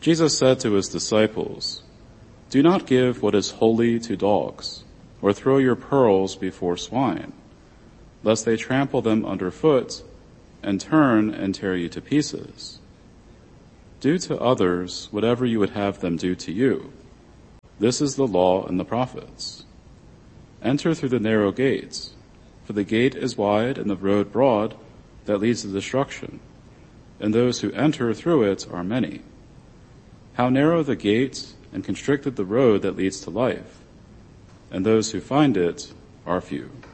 Jesus said to his disciples, "Do not give what is holy to dogs, or throw your pearls before swine, lest they trample them underfoot and turn and tear you to pieces. Do to others whatever you would have them do to you. This is the law and the prophets. Enter through the narrow gates, for the gate is wide and the road broad that leads to destruction, and those who enter through it are many. How narrow the gate and constricted the road that leads to life, and those who find it are few."